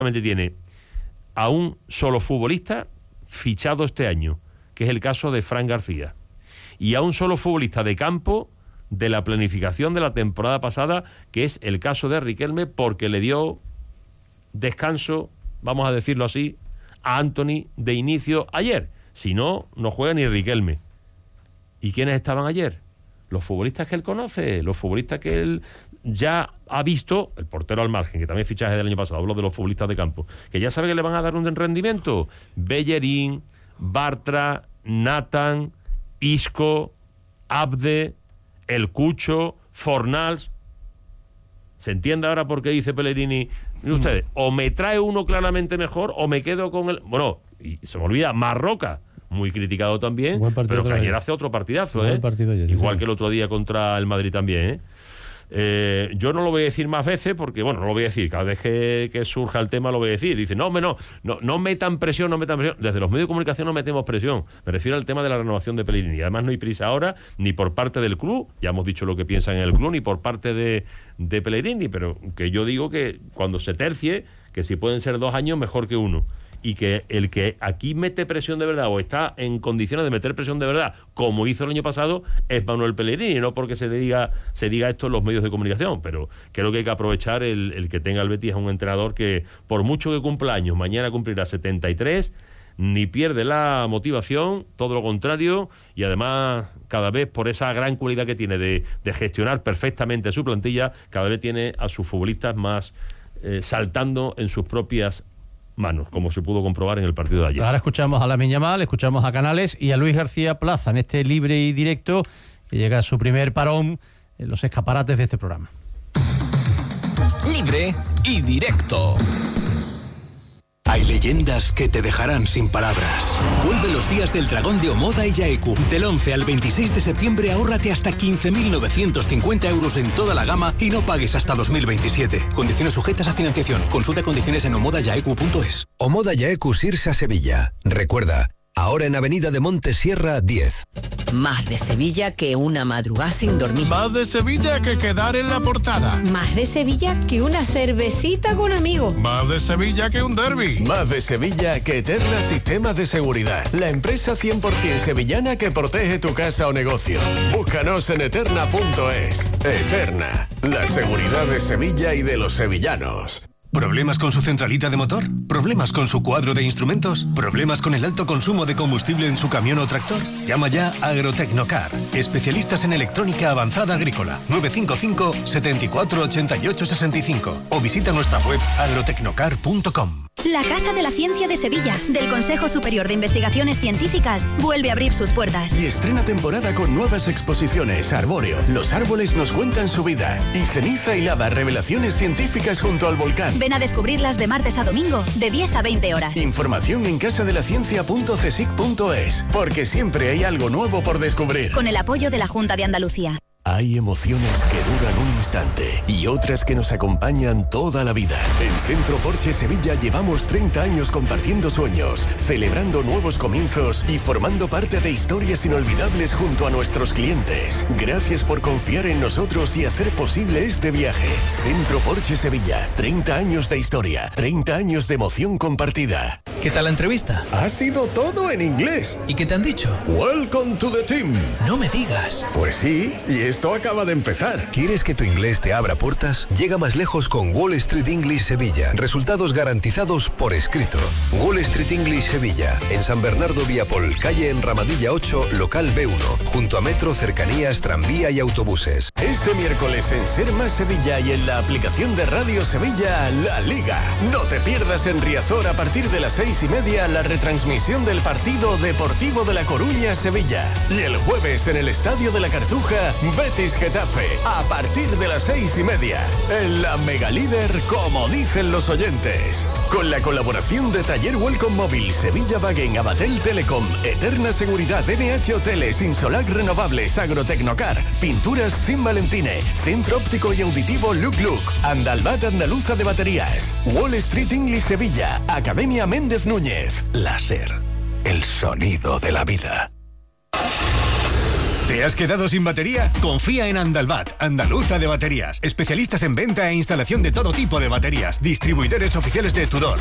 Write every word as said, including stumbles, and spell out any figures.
tiene a un solo futbolista fichado este año, que es el caso de Fran García, y a un solo futbolista de campo de la planificación de la temporada pasada, que es el caso de Riquelme, porque le dio descanso, vamos a decirlo así, a Antony de inicio ayer. Si no, no juega ni Riquelme. ¿Y quiénes estaban ayer? Los futbolistas que él conoce, los futbolistas que él ya ha visto, el portero al margen, que también es fichaje del año pasado, hablo de los futbolistas de campo, que ya sabe que le van a dar un rendimiento. Bellerín, Bartra, Nathan, Isco, Abde, El Cucho, Fornals. ¿Se entiende ahora por qué dice Pellegrini? Miren ustedes, o me trae uno claramente mejor, o me quedo con el... Bueno, y se me olvida, Marroca, muy criticado también, pero que ayer hace otro partidazo, ¿eh? Partido ayer, igual sí, que el otro día contra el Madrid también, ¿eh? Eh, yo no lo voy a decir más veces porque, bueno, no lo voy a decir, cada vez que, que surja el tema lo voy a decir. Dice, no, no, no, no metan presión, no metan presión. Desde los medios de comunicación no metemos presión. Me refiero al tema de la renovación de Pellegrini. Además no hay prisa ahora, ni por parte del club, ya hemos dicho lo que piensan en el club, ni por parte de, de Pellegrini, pero que yo digo que cuando se tercie, que si pueden ser dos años, mejor que uno. Y que el que aquí mete presión de verdad o está en condiciones de meter presión de verdad, como hizo el año pasado, es Manuel Pellegrini, no porque se diga se diga esto en los medios de comunicación, pero creo que hay que aprovechar el, el que tenga el Betis a un entrenador que, por mucho que cumpla años, mañana cumplirá setenta y tres, ni pierde la motivación, todo lo contrario, y además cada vez por esa gran cualidad que tiene de, de gestionar perfectamente su plantilla, cada vez tiene a sus futbolistas más eh, saltando en sus propias manos, como se pudo comprobar en el partido de ayer. Ahora escuchamos a Lamine Yamal, escuchamos a Canales y a Luis García Plaza en este libre y directo que llega a su primer parón en los escaparates de este programa. Libre y directo. Hay leyendas que te dejarán sin palabras. Vuelve los días del dragón de Omoda y Yaeku. Del once al veintiséis de septiembre ahórrate hasta quince mil novecientos cincuenta euros en toda la gama y no pagues hasta dos mil veintisiete. Condiciones sujetas a financiación. Consulta condiciones en omoda yaeku punto es. Omoda Yaeku Sirsa Sevilla. Recuerda, ahora en Avenida de Montesierra diez. Más de Sevilla que una madrugada sin dormir. Más de Sevilla que quedar en la portada. Más de Sevilla que una cervecita con amigos. Más de Sevilla que un derbi. Más de Sevilla que Eterna Sistemas de Seguridad. La empresa cien por ciento sevillana que protege tu casa o negocio. Búscanos en eterna punto es. Eterna, la seguridad de Sevilla y de los sevillanos. ¿Problemas con su centralita de motor? ¿Problemas con su cuadro de instrumentos? ¿Problemas con el alto consumo de combustible en su camión o tractor? Llama ya a Agrotecnocar, especialistas en electrónica avanzada agrícola. nueve cinco cinco, siete cuatro, ocho ocho seis cinco o visita nuestra web agrotecnocar punto com. La Casa de la Ciencia de Sevilla, del Consejo Superior de Investigaciones Científicas, vuelve a abrir sus puertas. Y estrena temporada con nuevas exposiciones. Arbóreo, los árboles nos cuentan su vida. Y Ceniza y Lava, revelaciones científicas junto al volcán. Ven a descubrirlas de martes a domingo, de diez a veinte horas. Información en casadelaciencia punto cesic punto es, porque siempre hay algo nuevo por descubrir. Con el apoyo de la Junta de Andalucía. Hay emociones que duran un instante y otras que nos acompañan toda la vida. En Centro Porsche Sevilla llevamos treinta años compartiendo sueños, celebrando nuevos comienzos y formando parte de historias inolvidables junto a nuestros clientes. Gracias por confiar en nosotros y hacer posible este viaje. Centro Porsche Sevilla, treinta años de historia, treinta años de emoción compartida. ¿Qué tal la entrevista? Ha sido todo en inglés. ¿Y qué te han dicho? Welcome to the team. No me digas. Pues sí, y esto acaba de empezar. ¿Quieres que tu inglés te abra puertas? Llega más lejos con Wall Street English Sevilla. Resultados garantizados por escrito. Wall Street English Sevilla. En San Bernardo Viapol, calle en Ramadilla ocho, local B uno. Junto a metro, cercanías, tranvía y autobuses. Este miércoles en Ser Más Sevilla y en la aplicación de Radio Sevilla, La Liga. No te pierdas en Riazor a partir de las seis y media la retransmisión del partido Deportivo de La Coruña Sevilla. Y el jueves en el Estadio de la Cartuja, Betis Getafe, a partir de las seis y media, en la Mega Líder, como dicen los oyentes. Con la colaboración de Taller Welcome Móvil, Sevilla Wagen, Abatel Telecom, Eterna Seguridad, N H Hoteles, Insolac Renovables, Agrotecnocar, Pinturas Cim Valentine, Centro Óptico y Auditivo Look Look, Andalbat Andaluza de Baterías, Wall Street English Sevilla, Academia Méndez Núñez, Láser, el sonido de la vida. ¿Te has quedado sin batería? Confía en Andalbat, Andaluza de Baterías. Especialistas en venta e instalación de todo tipo de baterías. Distribuidores oficiales de Tudor,